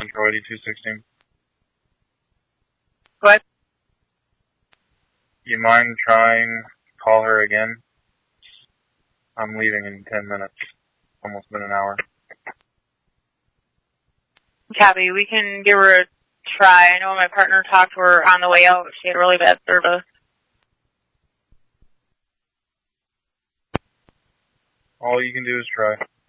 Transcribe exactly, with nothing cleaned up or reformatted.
Central eighty-two sixteen. What? You mind trying to call her again? I'm leaving in ten minutes. Almost been an hour. Copy. We can give her a try. I know my partner talked to her on the way out. She had really bad service. All you can do is try.